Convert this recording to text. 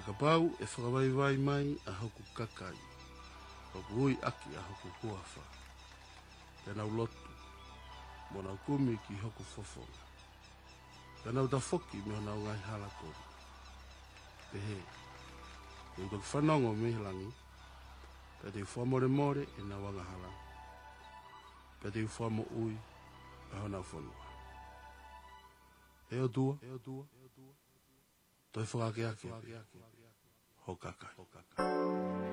ka pau e whakawai mai a hoku kakai. Hoku hui aki a hoku huafa. Tēnau lotu. Mona kumi ki hoku fofonga. Tēnau ta foki me hona ngai hala kori. Te he. Kung tuk whanongo me hilangi. Pēte i whamore more e na wanga hala. Pēte i whamo ui e hona whanua. E o tua. Toi whakake ake. Ho kakai.